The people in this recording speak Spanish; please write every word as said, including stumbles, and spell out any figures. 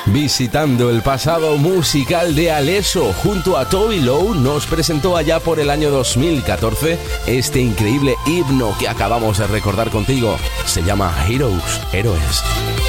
Visitando el pasado musical de Alesso, junto a Toby Lowe, nos presentó allá por el año dos mil catorce este increíble himno que acabamos de recordar contigo. Se llama Heroes, Héroes.